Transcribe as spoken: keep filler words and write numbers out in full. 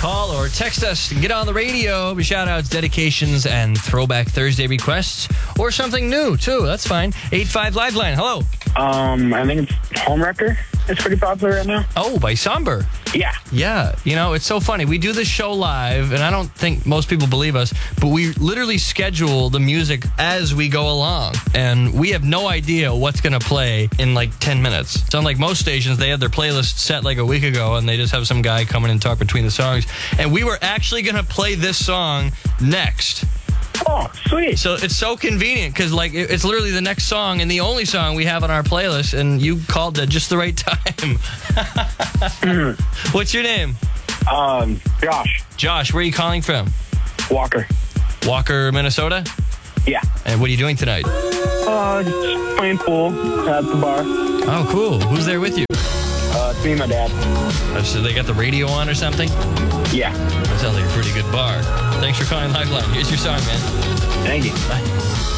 Call or text us and get on the radio. Shout-outs, dedications, and Throwback Thursday requests. Or something new, too. That's fine. eight five Liveline. Hello. Um, I think it's Home Wrecker. It's pretty popular right now. Oh, by Somber. Yeah. Yeah. You know, it's so funny. We do this show live, and I don't think most people believe us, but we literally schedule the music as we go along. And we have no idea what's going to play in like ten minutes. It's unlike most stations, they have their playlist set like a week ago, and they just have some guy come in and talk between the songs. And we were actually going to play this song next. Oh, sweet. So it's so convenient because, like, it- it's literally the next song and the only song we have on our playlist, and you called at just the right time. What's your name? Um, Josh Josh, where are you calling from? Walker. Walker, Minnesota? Yeah. And what are you doing tonight? Uh, just playing pool at the bar. Oh, cool. Who's there with you? Uh, it's me and my dad. Oh, so they got the radio on or something? Yeah. That sounds like a pretty good bar. Thanks for calling Lifeline. Here's your song, man. Thank you. Bye.